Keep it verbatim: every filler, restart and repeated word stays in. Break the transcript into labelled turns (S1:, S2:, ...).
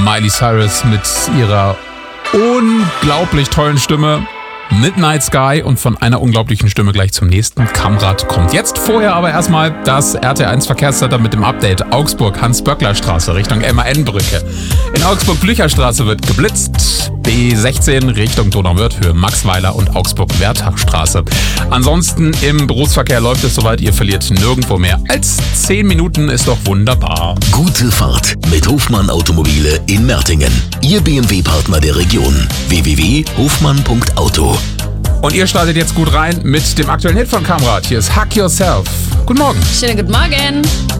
S1: Miley Cyrus mit ihrer unglaublich tollen Stimme. Midnight Sky und von einer unglaublichen Stimme gleich zum nächsten. Kamrat kommt jetzt. Vorher aber erstmal das R T eins Verkehrscenter mit dem Update. Augsburg, Hans-Böckler-Straße Richtung M A N-Brücke. In Augsburg-Blücherstraße wird geblitzt. B sechzehn Richtung Donauwörth, Höhe Maxweiler und Augsburg-Wertachstraße. Ansonsten im Berufsverkehr läuft es soweit, ihr verliert nirgendwo mehr als zehn Minuten, ist doch wunderbar.
S2: Gute Fahrt mit Hofmann Automobile in Mertingen. Ihr B M W-Partner der Region. w w w punkt hofmann punkt auto.
S1: Und ihr startet jetzt gut rein mit dem aktuellen Hit von Kamrat. Hier ist Hack Yourself. Guten Morgen.
S3: Schönen guten Morgen.